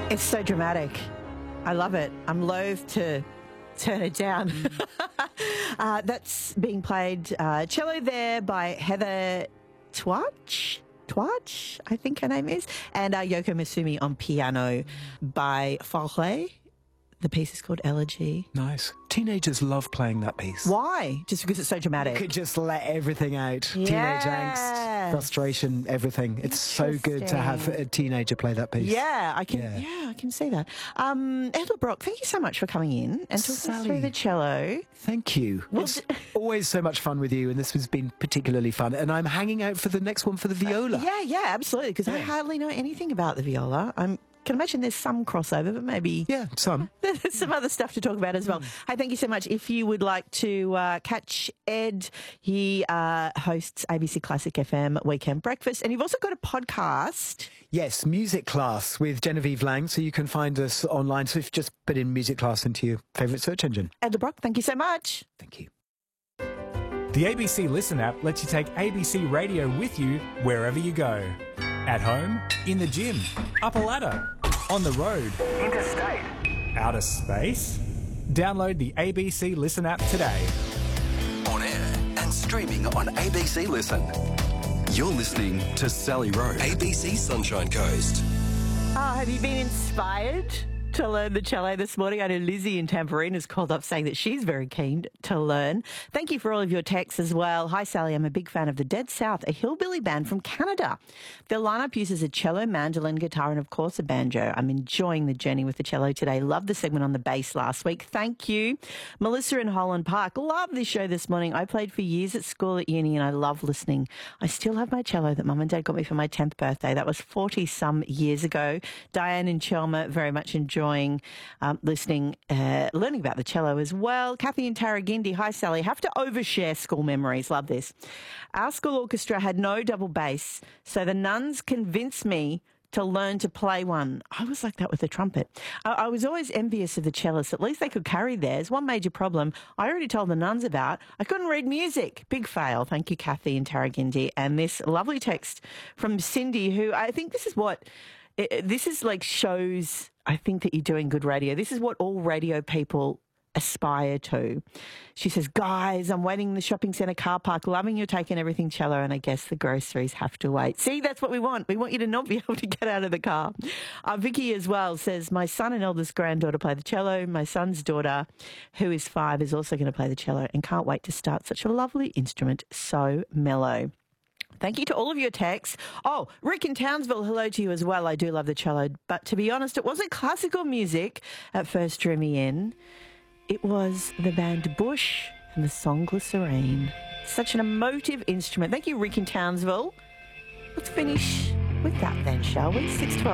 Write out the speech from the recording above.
It's so dramatic. I love it. I'm loath to turn it down. That's being played cello there by Heather Twatch, I think her name is, and Yoko Misumi on piano by Fauré. The piece is called Elegy. Nice. Teenagers love playing that piece. Why? Just because it's so dramatic? You could just let everything out. Yes. Teenage angst, frustration, everything. It's so good to have a teenager play that piece. Yeah, I can see that. Ethel Brock, thank you so much for coming in and talking us through the cello. Thank you. It's always so much fun with you, and this has been particularly fun. And I'm hanging out for the next one for the viola. Yeah, absolutely, because I hardly know anything about the viola. I can imagine there's some crossover, but maybe... Yeah, some. There's some other stuff to talk about as well. Hey, thank you so much. If you would like to catch Ed, he hosts ABC Classic FM Weekend Breakfast, and you've also got a podcast. Yes, Music Class with Genevieve Lang, so you can find us online. So if you just put in Music Class into your favourite search engine. Ed LeBrock, thank you so much. Thank you. The ABC Listen app lets you take ABC Radio with you wherever you go. At home, in the gym, up a ladder, on the road, interstate, outer space. Download the ABC Listen app today. On air and streaming on ABC Listen. You're listening to Sally Rowe, ABC Sunshine Coast. Have you been inspired to learn the cello this morning? I know Lizzie in Tambourine has called up saying that she's very keen to learn. Thank you for all of your texts as well. Hi, Sally. I'm a big fan of the Dead South, a hillbilly band from Canada. Their lineup uses a cello, mandolin, guitar, and of course a banjo. I'm enjoying the journey with the cello today. Love the segment on the bass last week. Thank you. Melissa in Holland Park. Love this show this morning. I played for years at school, at uni, and I love listening. I still have my cello that Mum and Dad got me for my 10th birthday. That was 40-some years ago. Diane in Chelmer, very much enjoying listening, learning about the cello as well. Kathy in Tarragindi. Hi, Sally. Have to overshare school memories. Love this. Our school orchestra had no double bass, so the nuns convinced me to learn to play one. I was like that with the trumpet. I was always envious of the cellists. At least they could carry theirs. One major problem I already told the nuns about. I couldn't read music. Big fail. Thank you, Kathy in Tarragindi. And this lovely text from Cindy, who I think this is what... This is like shows, I think, that you're doing good radio. This is what all radio people aspire to. She says, guys, I'm waiting in the shopping centre car park, loving your take and everything cello, and I guess the groceries have to wait. See, that's what we want. We want you to not be able to get out of the car. Vicky as well says, my son and eldest granddaughter play the cello. My son's daughter, who is 5, is also going to play the cello and can't wait to start such a lovely instrument. So mellow. Thank you to all of your texts. Oh, Rick in Townsville, hello to you as well. I do love the cello, but to be honest, it wasn't classical music at first drew me in. It was the band Bush and the song Glycerine. Such an emotive instrument. Thank you, Rick in Townsville. Let's finish with that then, shall we? 6:12.